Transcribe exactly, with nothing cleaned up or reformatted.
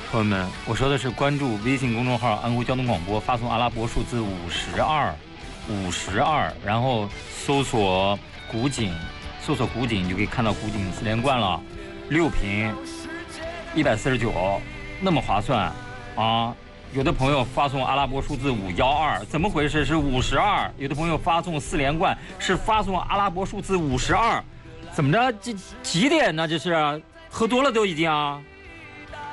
朋友们，我说的是关注微信公众号“安徽交通广播”，发送阿拉伯数字五十二，五十二，然后搜索古井，搜索古井，你就可以看到古井四连冠了，六瓶，一百四十九，那么划算啊！有的朋友发送阿拉伯数字五幺二，怎么回事？是五十二。有的朋友发送四连冠，是发送阿拉伯数字五十二，怎么着？这几点呢？这是喝多了都已经啊！